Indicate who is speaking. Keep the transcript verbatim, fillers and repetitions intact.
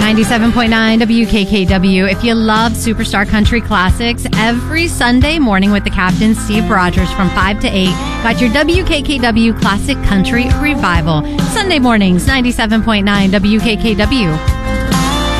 Speaker 1: ninety-seven point nine W K K W. If you love Superstar Country Classics, every Sunday morning with the Captain, Steve Rogers, from five to eight, got your W K K W Classic Country Revival. Sunday mornings, ninety-seven point nine W K K W.